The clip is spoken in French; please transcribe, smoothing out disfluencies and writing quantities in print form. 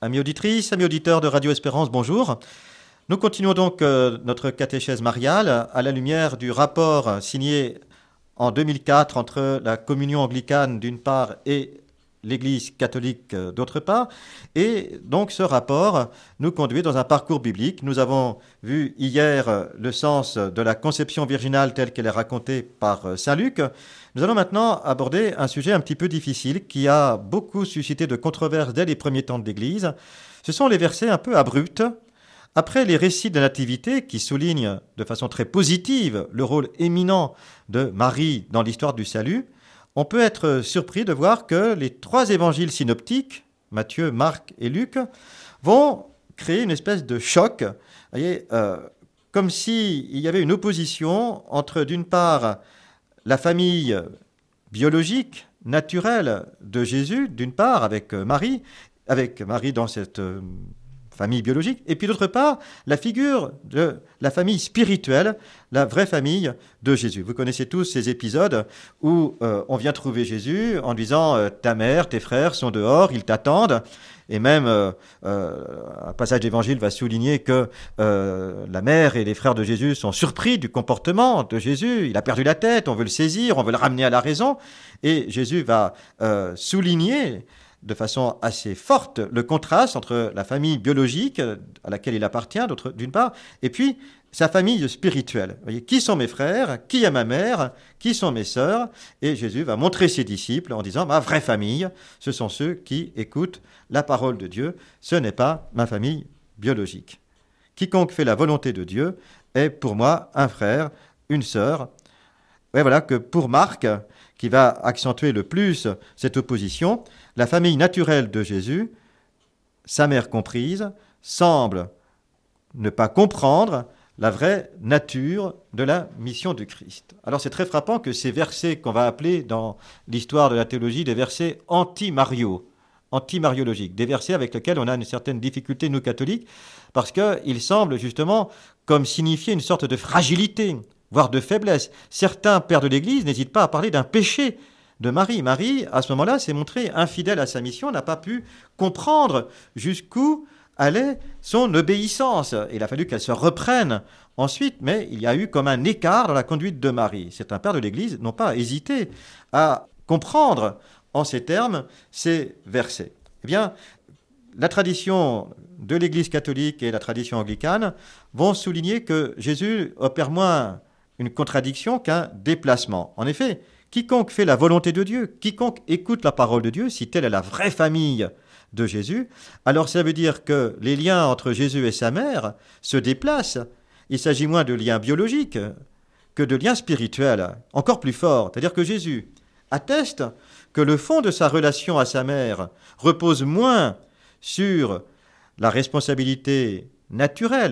Amis auditrices, amis auditeurs de Radio Espérance, bonjour. Nous continuons donc notre catéchèse mariale à la lumière du rapport signé en 2004 entre la communion anglicane d'une part et l'Église catholique d'autre part. Et donc ce rapport nous conduit dans un parcours biblique. Nous avons vu hier le sens de la conception virginale telle qu'elle est racontée par saint Luc. Nous allons maintenant aborder un sujet un petit peu difficile qui a beaucoup suscité de controverses dès les premiers temps de l'Église. Ce sont les versets un peu abrupts. Après les récits de la Nativité qui soulignent de façon très positive le rôle éminent de Marie dans l'histoire du salut, on peut être surpris de voir que les trois évangiles synoptiques, Matthieu, Marc et Luc, vont créer une espèce de choc, voyez, comme s'il y avait une opposition entre, d'une part, la famille biologique, naturelle de Jésus, d'une part, avec Marie dans cette famille biologique, et puis d'autre part, la figure de la famille spirituelle, la vraie famille de Jésus. Vous connaissez tous ces épisodes où on vient trouver Jésus en disant ta mère, tes frères sont dehors, ils t'attendent. Et même un passage d'évangile va souligner que la mère et les frères de Jésus sont surpris du comportement de Jésus. Il a perdu la tête, on veut le saisir, on veut le ramener à la raison. Et Jésus va souligner de façon assez forte le contraste entre la famille biologique à laquelle il appartient, d'une part, et puis sa famille spirituelle. Vous voyez, qui sont mes frères, qui est ma mère, qui sont mes sœurs? Et Jésus va montrer ses disciples en disant, ma vraie famille, ce sont ceux qui écoutent la parole de Dieu, ce n'est pas ma famille biologique. Quiconque fait la volonté de Dieu est pour moi un frère, une sœur. Et voilà que pour Marc, qui va accentuer le plus cette opposition, la famille naturelle de Jésus, sa mère comprise, semble ne pas comprendre la vraie nature de la mission du Christ. Alors c'est très frappant que ces versets qu'on va appeler dans l'histoire de la théologie des versets anti-mariologiques, des versets avec lesquels on a une certaine difficulté, nous catholiques, parce qu'ils semblent justement comme signifier une sorte de fragilité, voire de faiblesse. Certains pères de l'Église n'hésitent pas à parler d'un péché de Marie. Marie, à ce moment-là, s'est montrée infidèle à sa mission, n'a pas pu comprendre jusqu'où allait son obéissance. Il a fallu qu'elle se reprenne ensuite, mais il y a eu comme un écart dans la conduite de Marie. Certains pères de l'Église n'ont pas hésité à comprendre en ces termes ces versets. Eh bien, la tradition de l'Église catholique et la tradition anglicane vont souligner que Jésus opère moins une contradiction qu'un déplacement. En effet, quiconque fait la volonté de Dieu, quiconque écoute la parole de Dieu, si telle est la vraie famille de Jésus, alors ça veut dire que les liens entre Jésus et sa mère se déplacent. Il s'agit moins de liens biologiques que de liens spirituels, encore plus forts. C'est-à-dire que Jésus atteste que le fond de sa relation à sa mère repose moins sur la responsabilité naturelle